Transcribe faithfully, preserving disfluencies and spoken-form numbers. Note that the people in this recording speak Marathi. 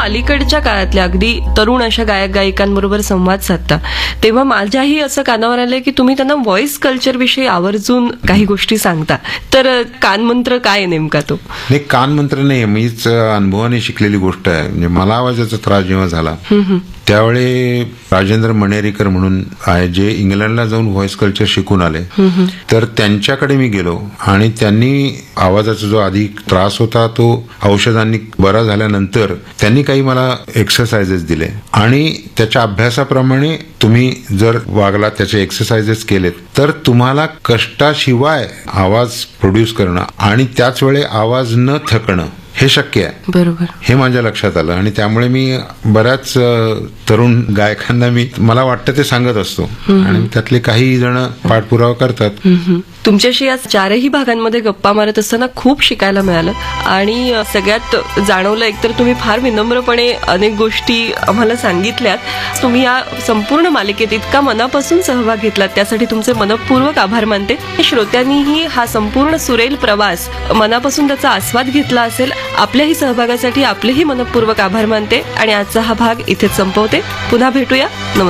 अलीकडच्या काळातल्या अगदी तरुण अशा गायक गायिकांबरोबर संवाद साधता तेव्हा माझ्याही असं कानावर आलंय की तुम्ही त्यांना व्हॉइस कल्चर विषयी आवर्जून काही गोष्टी सांगता. तर कानमंत्र काय नेमका तो? नाही, कानमंत्र नाही, मीच अनुभवाने शिकलेली गोष्ट आहे. म्हणजे मला आवाजाचा त्रास जेव्हा झाला त्यावेळी राजेंद्र मणेरीकर म्हणून आहे जे इंग्लंडला जाऊन व्हॉइस कल्चर शिकून आले, तर त्यांच्याकडे मी गेलो आणि त्यांनी आवाजाचा जो आधी त्रास होता तो औषधांनी बरा झाल्यानंतर त्यांनी काही मला एक्सरसाइजेस दिले आणि त्याच्या अभ्यासाप्रमाणे तुम्ही जर वागला, त्याचे एक्सरसाइजेस केलेत, तर तुम्हाला कष्टाशिवाय आवाज प्रोड्यूस करणं आणि त्याच वेळी आवाज न थकणं हे शक्य आहे. बरोबर, हे माझ्या लक्षात आलं आणि त्यामुळे मी बऱ्याच तरुण गायकांना मी मला वाटतं ते सांगत असतो आणि त्यातले काही जण पाठपुरावा करतात. तुमच्याशी या चारही भागांमध्ये गप्पा मारत असताना खूप शिकायला मिळालं आणि सगळ्यात जाणवलं एकतर तुम्ही फार विनम्रपणे अनेक गोष्टी आम्हाला सांगितल्यात. तुम्ही या संपूर्ण मालिकेत इतका मनापासून सहभाग घेतलात त्यासाठी तुमचे मनपूर्वक आभार मानते. श्रोत्यांनीही हा संपूर्ण सुरेल प्रवास मनापासून त्याचा आस्वाद घेतला असेल. आपल्याही सहभागासाठी आपलेही मनपूर्वक आभार मानते आणि आजचा हा भाग इथेच संपवते. पुन्हा भेटूया. नमस्कार.